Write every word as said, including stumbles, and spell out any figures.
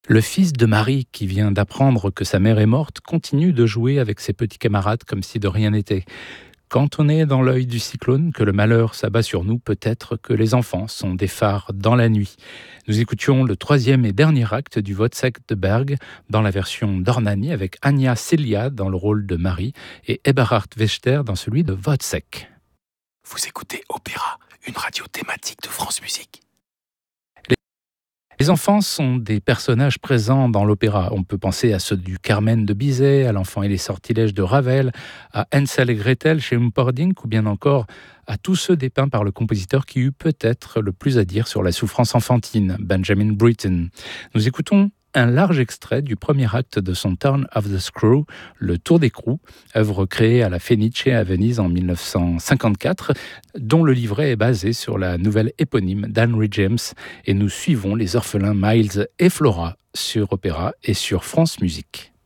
Le fils de Marie, qui vient d'apprendre que sa mère est morte, continue de jouer avec ses petits camarades comme si de rien n'était. Quand on est dans l'œil du cyclone, que le malheur s'abat sur nous, peut-être que les enfants sont des phares dans la nuit. Nous écoutions le troisième et dernier acte du Wozzeck de Berg dans la version d'Ornani avec Anja Celia dans le rôle de Marie et Eberhard Wächter dans celui de Wozzeck. Vous écoutez Opéra, une radio thématique de France Musique. Les enfants sont des personnages présents dans l'opéra. On peut penser à ceux du Carmen de Bizet, à l'Enfant et les sortilèges de Ravel, à Hansel et Gretel chez Humperdinck, ou bien encore à tous ceux dépeints par le compositeur qui eut peut-être le plus à dire sur la souffrance enfantine, Benjamin Britten. Nous écoutons un large extrait du premier acte de son Turn of the Screw, Le Tour d'écrou, œuvre créée à la Fenice à Venise en mille neuf cent cinquante-quatre, dont le livret est basé sur la nouvelle éponyme d'Henry James, et nous suivons les orphelins Miles et Flora sur Opéra et sur France Musique.